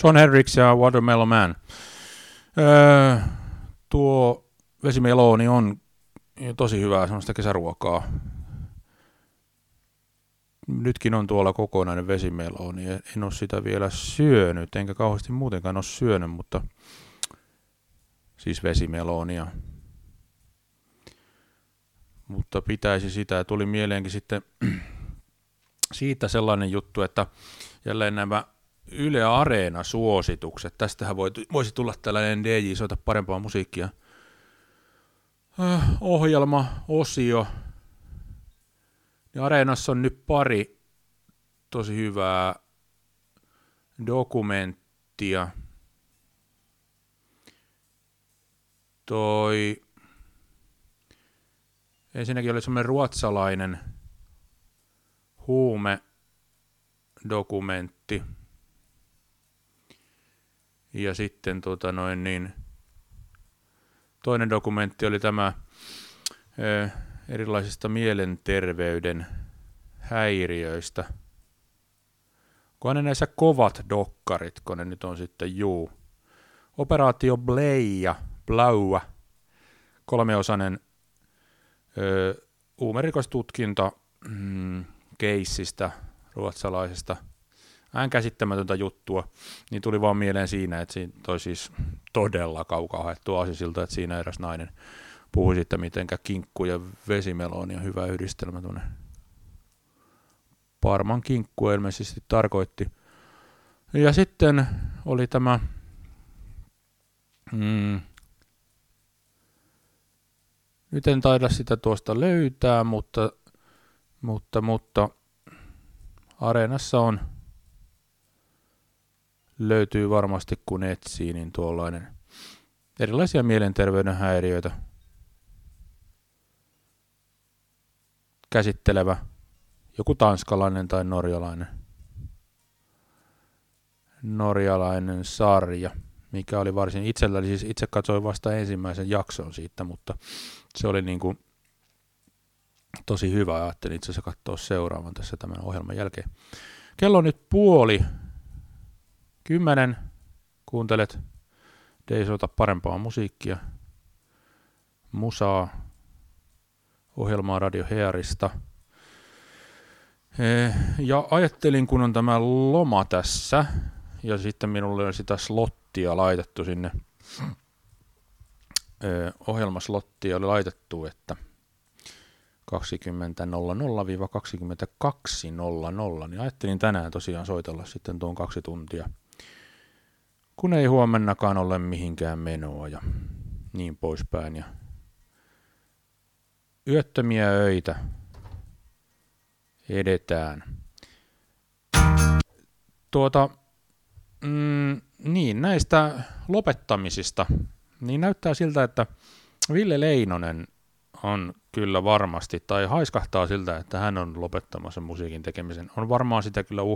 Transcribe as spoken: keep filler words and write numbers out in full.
John Hendricks ja Watermelon Man. Öö, tuo vesimeloni on tosi hyvää semmoista kesäruokaa. Nytkin on tuolla kokonainen vesimeloni. En ole sitä vielä syönyt, enkä kauheasti muutenkaan ole syönyt, mutta siis vesimelonia. Mutta pitäisi sitä. Tuli mieleenkin sitten siitä sellainen juttu, että jälleen nämä Yle Areena-suositukset. Tästähän voisi tulla tällainen D J soita parempaa musiikkia. Äh, ohjelma, osio. Ja Areenassa on nyt pari tosi hyvää dokumenttia. Toi ensinnäkin oli semmoinen ruotsalainen huume-dokumentti. Ja sitten tota noin niin, toinen dokumentti oli tämä ö, erilaisista mielenterveyden häiriöistä. Kun ne näissä kovat dokkarit, kun ne nyt on sitten juu. Operaatio Bleija, Blaua, kolmeosainen ö, huumerikostutkinta mm, keissistä ruotsalaisesta. Ään käsittämätöntä juttua, niin tuli vaan mieleen siinä, että siinä toi siis todella kaukaa haettu aasisilta, että siinä eräs nainen puhui sitten, mitenkä kinkku ja vesimeloni on hyvä yhdistelmä tuonne. Parman kinkku ilmeisesti tarkoitti. Ja sitten oli tämä mm, nyt en taida sitä tuosta löytää, mutta mutta, mutta Areenassa on löytyy varmasti, kun etsii, niin tuollainen erilaisia mielenterveyden häiriöitä käsittelevä joku tanskalainen tai norjalainen norjalainen sarja, mikä oli varsin itselläni, siis itse katsoin vasta ensimmäisen jakson siitä, mutta se oli niin kuin tosi hyvä. Ajattelin itse asiassa katsoa seuraavan tässä tämän ohjelman jälkeen. Kello on nyt puoli kymmenen. Kuuntelet D J:lta parempaa musiikkia, musaa, ohjelmaa Radio Hearista. Ja ajattelin, kun on tämä loma tässä, ja sitten minulle on sitä slottia laitettu sinne, ohjelmaslottia oli laitettu, että kaksikymmentä nolla nolla kaksikymmentäkaksi nolla nolla, niin ajattelin tänään tosiaan soitella sitten tuon kaksi tuntia, kun ei huomennakaan ole mihinkään menoa ja niin poispäin. Ja yöttömiä öitä edetään. Tuota, mm, niin näistä lopettamisista, niin näyttää siltä, että Ville Leinonen on kyllä varmasti, tai haiskahtaa siltä, että hän on lopettamassa musiikin tekemisen. On varmaan sitä kyllä